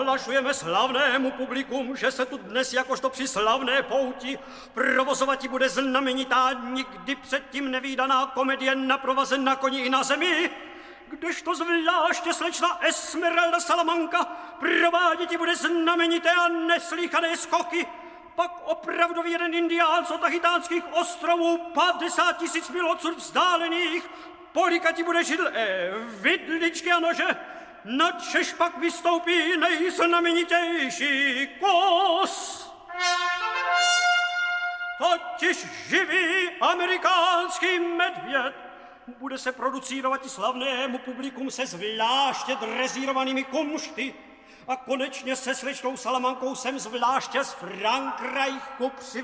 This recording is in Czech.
Ohlašujeme slavnému publikum, že se tu dnes jakožto při slavné pouti provozovati bude znamenitá, nikdy předtím nevídaná komedie na provaze na koni i na zemi, kdežto zvláště slečna Esmeralda Salamanca prováděti bude znamenité a neslýchané skoky. Pak opravdový jeden indián z Tahitánských ostrovů 50 000 mil odsud vzdálených polikati bude židl vidličky a nože. Načež pak vystoupí nejznamenitější kus. Totiž živý amerikánský medvěd bude se producírovat i slavnému publikum se zvláště drezírovanými kumšty a konečně se slečnou Salamankou sem zvláště z Frankreichu